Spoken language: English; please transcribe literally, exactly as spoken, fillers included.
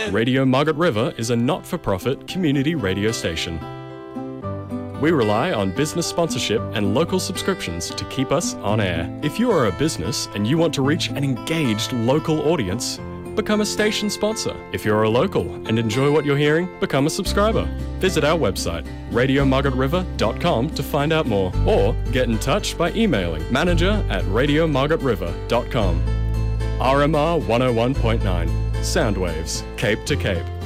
Radio Margaret River is a not-for-profit community radio station. We rely on business sponsorship and local subscriptions to keep us on air. If you are a business and you want to reach an engaged local audience, become a station sponsor. If you're a local and enjoy what you're hearing, become a subscriber. Visit our website, radio margaret river dot com, to find out more, or get in touch by emailing manager at radio margaret river dot com. R M R one oh one point nine, Soundwaves, Cape to Cape.